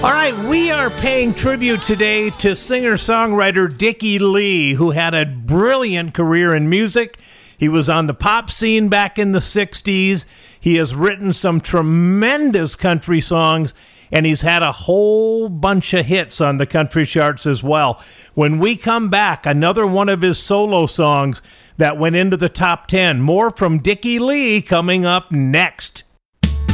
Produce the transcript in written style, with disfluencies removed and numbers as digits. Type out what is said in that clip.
All right, we are paying tribute today to singer-songwriter Dickie Lee, who had a brilliant career in music. He was on the pop scene back in the 60s. He has written some tremendous country songs, and he's had a whole bunch of hits on the country charts as well. When we come back, another one of his solo songs that went into the top 10. More from Dickie Lee coming up next.